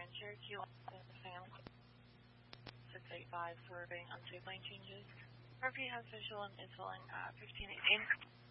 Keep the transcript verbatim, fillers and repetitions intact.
in Cherokee, Sam six eight five for being unsafe lane changes. R P has visual and is filling at fifteen eighteen.